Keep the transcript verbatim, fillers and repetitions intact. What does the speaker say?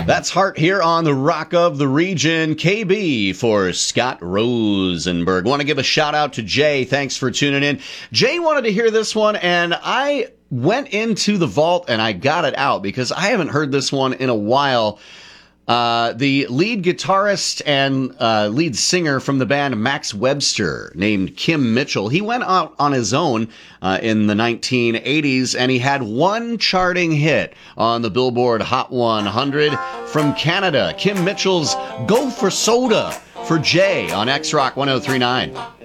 That's Heart here on the Rock of the Region, K B for Scott Rosenberg. Want to give a shout out to Jay. Thanks for tuning in. Jay wanted to hear this one, and I went into the vault and I got it out because I haven't heard this one in a while. Uh, the lead guitarist and uh, lead singer from the band Max Webster, named Kim Mitchell, he went out on his own uh, in the nineteen eighties, and he had one charting hit on the Billboard Hot one hundred from Canada. Kim Mitchell's Go for Soda for Jay on X-Rock one oh three point nine.